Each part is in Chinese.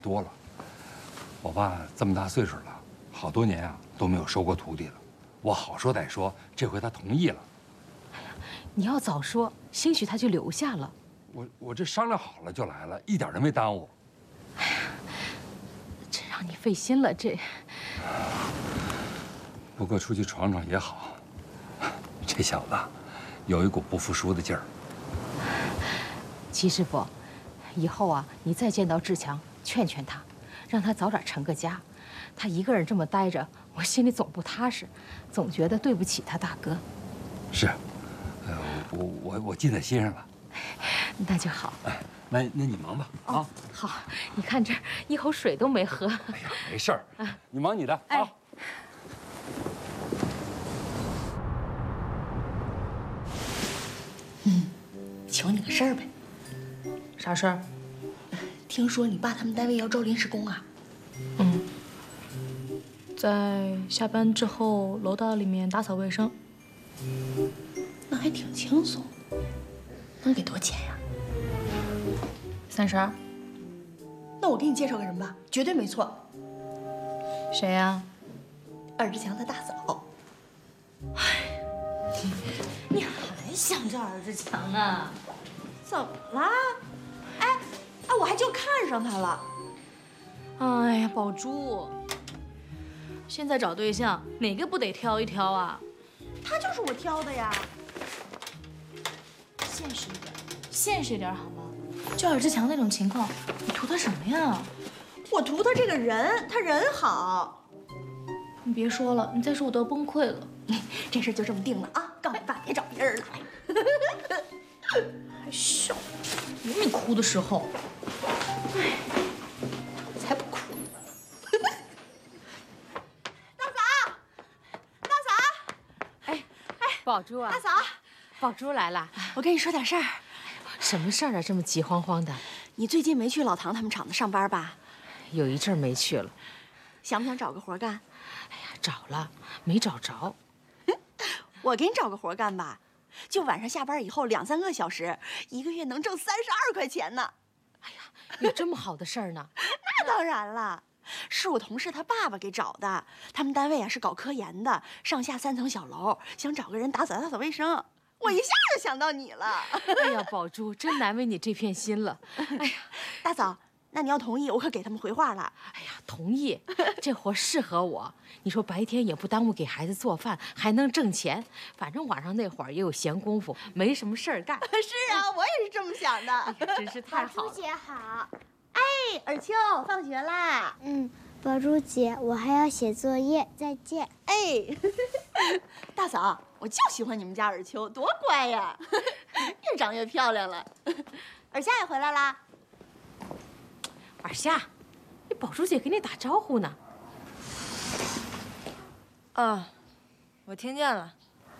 多了。我爸这么大岁数了，好多年啊都没有收过徒弟了。我好说歹说，这回他同意了。 哎呀，你要早说，兴许他就留下了。 我这商量好了就来了，一点都没耽误。 哎呀，真让你费心了，这。 不过出去闯闯也好。这小子有一股不服输的劲儿。 齐师傅，以后啊，你再见到志强，劝劝他，让他早点成个家。他一个人这么待着，我心里总不踏实，总觉得对不起他大哥。 是，我记在心上了。 那就好。 哎，那你忙吧啊。 哦，好，你看这一口水都没喝。 哎呀，没事儿，你忙你的啊。 哎求你个事儿呗。 啥事儿？ 听说你爸他们单位要招临时工啊？ 嗯，在下班之后楼道里面打扫卫生。 那还挺轻松。能给多少钱呀 ？32。 那我给你介绍个人吧，绝对没错。 谁呀？ 尔志强他大嫂。 你还想着尔志强呢？ 怎么啦？哎，我还就看上他了。 哎呀，宝珠，现在找对象哪个不得挑一挑啊？ 他就是我挑的呀。 现实一点，现实一点好吗？就尔志强那种情况，你图他什么呀？ 我图他这个人，他人好。 你别说了，你再说我都要崩溃了。 这事就这么定了啊！告诉你爸，别找别人了。 还笑，有你哭的时候。 哎，才不哭呢。大嫂，大嫂， 哎，宝珠啊， 大嫂， 宝珠来了。 我跟你说点事儿。 什么事儿啊？这么急慌慌的？ 你最近没去老唐他们厂子上班吧？ 有一阵儿没去了。 想不想找个活干？ 哎呀，找了，没找着。 我给你找个活干吧，就晚上下班以后2、3个小时，1个月能挣32块钱呢。 哎呀，有这么好的事儿呢？ 那当然了，是我同事他爸爸给找的。他们单位啊是搞科研的，上下3层小楼，想找个人打扫卫生。我一下就想到你了。 哎呀，宝珠，真难为你这片心了。哎呀， 大嫂，那你要同意，我可给他们回话了。 哎呀，同意，这活适合我。你说白天也不耽误给孩子做饭，还能挣钱。反正晚上那会儿也有闲工夫，没什么事儿干。 是啊，我也是这么想的。 哎呀，真是太好了。 宝珠姐好。 哎，尔秋，放学啦。 宝珠姐，我还要写作业，再见。 哎，大嫂，我就喜欢你们家尔秋，多乖呀，越长越漂亮了。尔夏也回来啦。 尔夏，你宝珠姐给你打招呼呢。 啊，我听见了。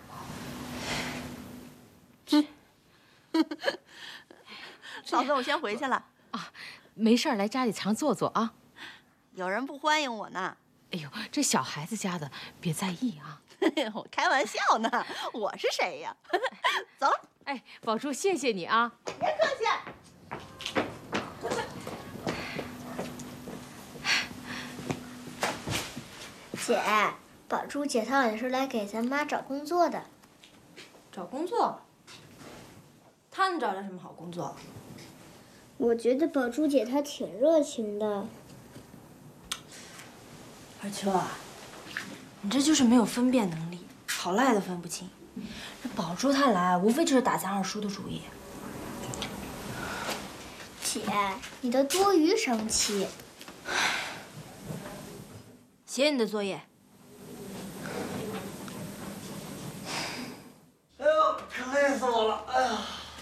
嫂子，我先回去了。 啊，没事儿，来家里常坐坐啊。 有人不欢迎我呢。 哎呦，这小孩子家的，别在意啊。 我开玩笑呢，我是谁呀？走了。 哎，宝珠，谢谢你啊。 别客气。 姐，宝珠姐她好像是来给咱妈找工作的。 找工作？他能找到什么好工作？ 我觉得宝珠姐她挺热情的。 二秋啊，你这就是没有分辨能力，好赖都分不清。这宝珠她来，无非就是打咱二叔的主意。 姐，你的多余生气。 写你的作业。 哎呦，可累死我了！哎呀，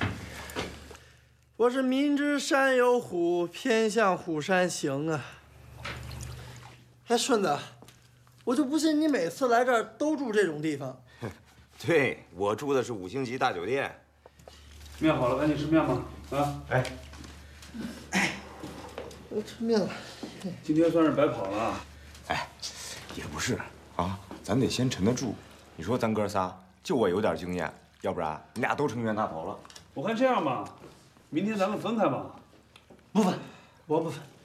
我是明知山有虎，偏向虎山行啊。哎，顺子，我就不信你每次来这儿都住这种地方。 对，我住的是5星级大酒店。 面好了，赶紧吃面吧。啊， 哎，我吃面了。 今天算是白跑了。 哎，也不是啊，咱得先沉得住。你说咱哥仨，就我有点经验，要不然你俩都成冤大头了。 我看这样吧，明天咱们分开吧。 不分，我不分。